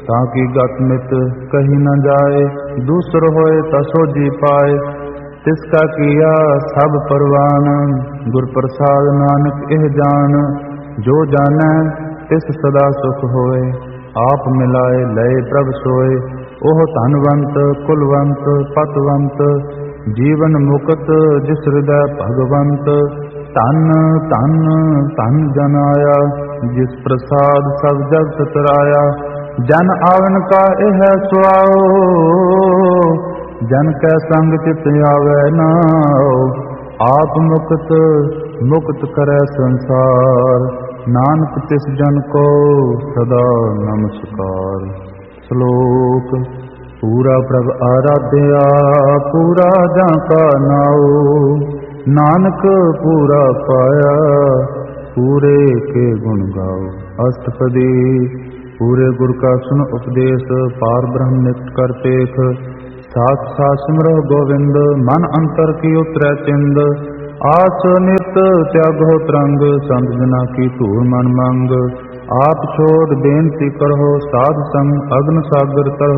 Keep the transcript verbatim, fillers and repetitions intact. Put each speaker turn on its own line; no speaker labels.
ताकि गत मित कही न जाए, दूसर होए तसो जी पाए। तिसका किया सब परवान, गुर प्रसाद नानक एह जान। जो जानै तिस सदा सुख होए, आप मिलाए लय प्रभ सोए। ओह धनवंत कुलवंत पतवंत, जीवन मुक्त जिस हृदय भगवंत। धन धन धन जन आया, जिस प्रसाद सब जगत तराया। जन आवन का एह सुआओ, जन कै संग चित आवे नाओ। आप मुक्त मुक्त करे संसार, नानक तिस जन को सदा नमस्कार। श्लोक पूरा प्रभ आराध्या, पूरा जाका नाओ। नानक पूरा पाया, पूरे के गुण गाओ। अष्टपदी पूरे गुर का सुन उपदेश, पार ब्रह्म निकट कर पेख। साथ साथ सिमरह गोविंद, मन अंतर की उतरै चिंद। आस नित त्यागो तरंग, संत जना की धूल मन मंग। आप छोड़ बेनती करहो, साध संग अग्न सागर तरहो।